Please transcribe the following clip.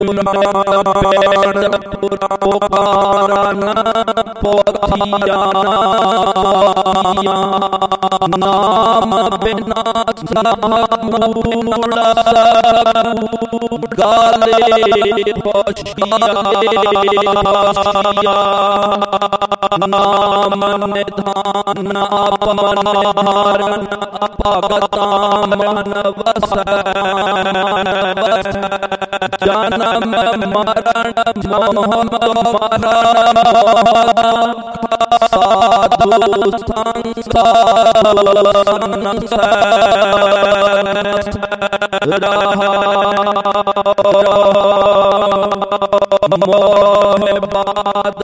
पुराण पोथिया नाम बिना मूल गाले होशिया नाम निधान अपन धारण अपगताम वस जन्म मरण मोह साधु संसार मोह बाद